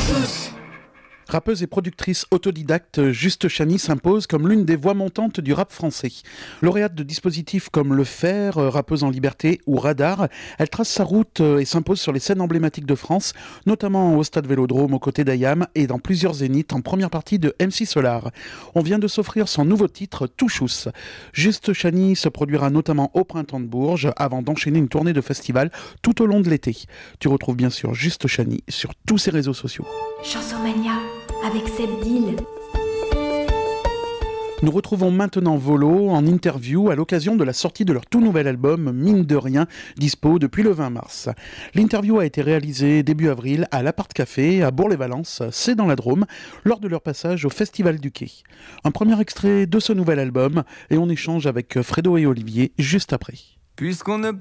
Rappeuse et productrice autodidacte, Juste Chany s'impose comme l'une des voix montantes du rap français. Lauréate de dispositifs comme Le Fer, Rappeuse en Liberté ou Radar, elle trace sa route et s'impose sur les scènes emblématiques de France, notamment au Stade Vélodrome aux côtés d'Ayam et dans plusieurs zéniths en première partie de MC Solar. On vient de s'offrir son nouveau titre, Touchous. Juste Chany se produira notamment au Printemps de Bourges avant d'enchaîner une tournée de festival tout au long de l'été. Tu retrouves bien sûr Juste Chany sur tous ses réseaux sociaux. Chansomania avec Seb Deal. Nous retrouvons maintenant Volo en interview à l'occasion de la sortie de leur tout nouvel album Mine de Rien, dispo depuis le 20 mars. L'interview a été réalisée début avril à l'Appart Café à Bourg-les-Valences, c'est dans la Drôme, lors de leur passage au Festival du Quai. Un premier extrait de ce nouvel album et on échange avec Fredo et Olivier juste après. Puisqu'on ne